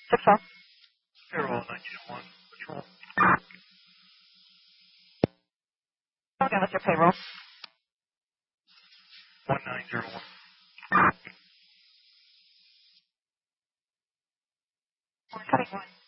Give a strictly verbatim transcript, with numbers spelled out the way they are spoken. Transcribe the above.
six one. Payroll nine two one. Patrol. Okay, what's your payroll? one nine zero one. Cutting one.